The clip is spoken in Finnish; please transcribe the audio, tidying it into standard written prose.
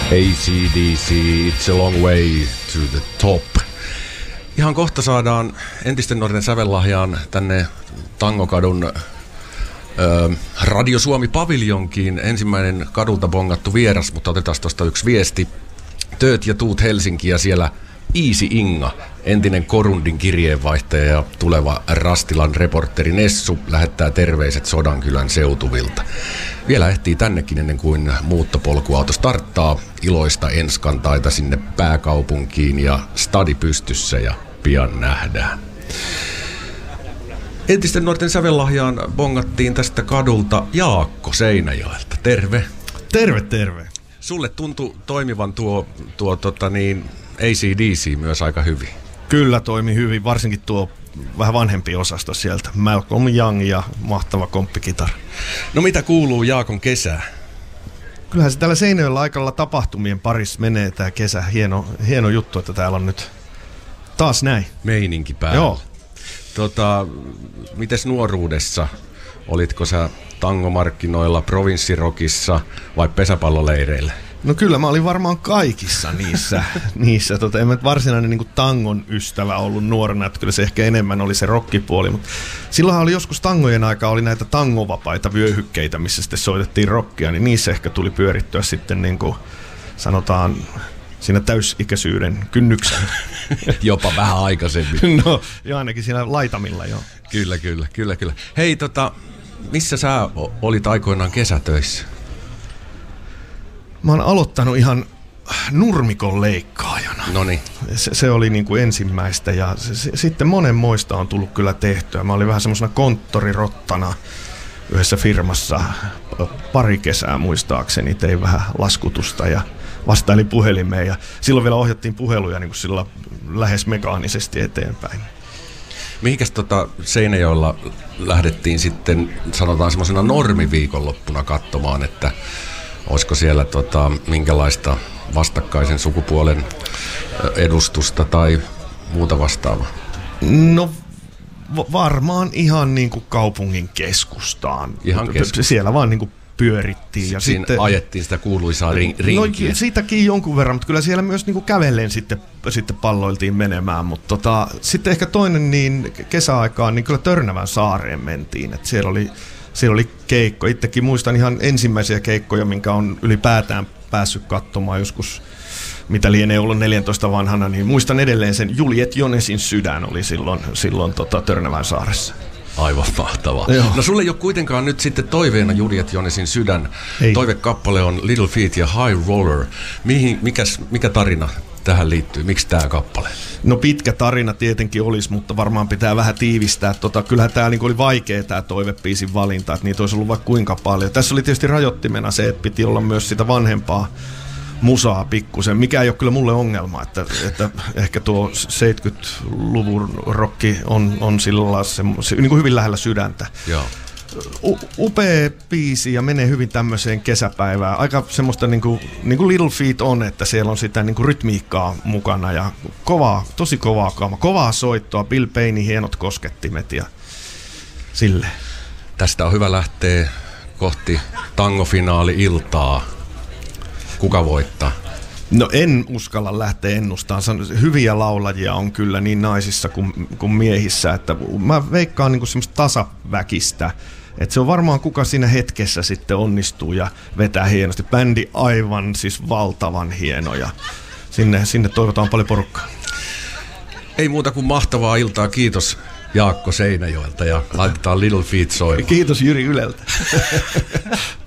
AC/DC, It's a Long Way to the Top. Ihan kohta saadaan entisten nuorten sävellahjaan tänne Tangokadun Radio Suomi paviljonkiin ensimmäinen kadulta bongattu vieras, mutta otetaan tuosta yksi viesti. Tööt ja tuut Helsinki ja siellä Iisi Inga, entinen Korundin kirjeenvaihtaja ja tuleva Rastilan reporteri Nessu lähettää terveiset Sodankylän seutuvilta. Vielä ehtii tännekin ennen kuin muuttopolkuauto starttaa. Iloista enskantaita sinne pääkaupunkiin ja stadi pystyssä ja pian nähdään. Entisten nuorten sävellahjaan bongattiin tästä kadulta Jaakko Seinäjoelta. Terve. Terve. Sulle tuntui toimivan tuo AC/DC myös aika hyvin. Kyllä toimi hyvin, varsinkin tuo vähän vanhempi osasto sieltä. Malcolm Young ja mahtava komppikitara. No mitä kuuluu Jaakon kesää? Kyllähän se täällä Seinäjoella aikalla tapahtumien parissa menee tää kesä. Hieno juttu, että täällä on nyt taas näin. Meininki päällä. Joo. Mites nuoruudessa? Olitko sä tangomarkkinoilla, provinssirokissa vai pesäpalloleireillä? No kyllä, mä olin varmaan kaikissa niissä. En mä varsinainen niin kuin tangon ystävä ollut nuorena, että kyllä se ehkä enemmän oli se rockipuoli. Mutta silloinhan oli joskus tangojen aikaa oli näitä tangovapaita vyöhykkeitä, missä sitten soitettiin rockia, niin niissä ehkä tuli pyörittyä sitten niin kuin sanotaan siinä täysikäisyyden kynnyksen. Jopa vähän aikaisemmin. No, jo ainakin siinä laitamilla jo. Kyllä. Hei, missä sä olit aikoinaan kesätöissä? Mä oon aloittanut ihan nurmikon leikkaajana. Noniin. Se oli niin kuin ensimmäistä ja sitten monenmoista on tullut kyllä tehtyä. Mä olin vähän semmoisena konttorirottana yhdessä firmassa pari kesää muistaakseni. Tein vähän laskutusta ja vastailin puhelimeen ja silloin vielä ohjattiin puheluja niin kuin sillä lähes mekaanisesti eteenpäin. Mihinkäs Seinäjoella lähdettiin sitten, sanotaan semmoisena normiviikonloppuna katsomaan, että olisiko siellä minkälaista vastakkaisen sukupuolen edustusta tai muuta vastaavaa? No varmaan ihan niin kuin kaupungin keskustaan. Siellä vaan niin kuin pyörittiin. Ja sitten ajettiin sitä kuuluisaa rinkiä. No siitäkin jonkun verran, mutta kyllä siellä myös niin kuin kävellen sitten palloiltiin menemään. Mutta sitten ehkä toinen niin kesäaikaan niin kyllä Törnävän saareen mentiin. Että siellä oli keikko. Itsekin muistan ihan ensimmäisiä keikkoja, minkä on ylipäätään päässyt katsomaan joskus, mitä lienee ollut 14 vanhana, niin muistan edelleen sen Juliet Jonesin sydän oli silloin Törnävän saaressa. Aivan mahtavaa. Joo. No sulle ei ole kuitenkaan nyt sitten toiveena Juliet Jonesin sydän. Ei. Toivekappale on Little Feat ja High Roller. Mikä tarina tähän liittyy? Miksi tämä kappale? No pitkä tarina tietenkin olisi, mutta varmaan pitää vähän tiivistää. Kyllähän tämä oli vaikea tämä toivebiisin valinta, että niitä olisi ollut vaikka kuinka paljon. Tässä oli tietysti rajoittimena se, että piti olla myös sitä vanhempaa musaa pikkusen, mikä ei ole kyllä mulle ongelma, että ehkä tuo 70-luvun rocki on sillä se niin kuin hyvin lähellä sydäntä. Joo. Upea biisi ja menee hyvin tämmöiseen kesäpäivään. Aika semmoista niin kuin Little Feat on, että siellä on sitä niin kuin rytmiikkaa mukana ja tosi kovaa soittoa, Bill Paynein hienot koskettimet ja sille. Tästä on hyvä lähteä kohti tangofinaali-iltaa. Kuka voittaa? No en uskalla lähteä ennustamaan. Hyviä laulajia on kyllä niin naisissa kuin miehissä, että mä veikkaan niin kuin semmoista tasaväkistä. Että se on varmaan kuka siinä hetkessä sitten onnistuu ja vetää hienosti. Bändi aivan siis valtavan hieno ja sinne toivotaan paljon porukkaa. Ei muuta kuin mahtavaa iltaa. Kiitos Jaakko Seinäjoelta ja laitetaan Little Feat soimaan. Kiitos Jyri Yleltä.